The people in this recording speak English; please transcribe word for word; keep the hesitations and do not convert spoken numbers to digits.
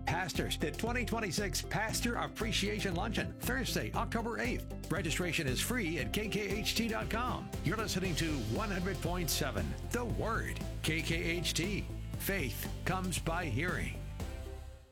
pastors at twenty twenty-six Pastor Appreciation Luncheon, Thursday, October eighth. Registration is free at K K H T dot com. You're listening to one hundred point seven The Word. K K H T. Faith comes by hearing.